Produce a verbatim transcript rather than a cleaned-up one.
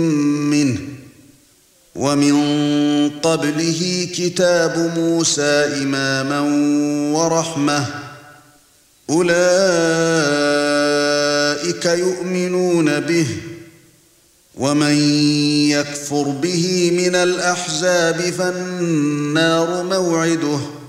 منه ومن قبله كتاب موسى إماما ورحمة أولئك يؤمنون به ومن يكفر به من الأحزاب فالنار موعده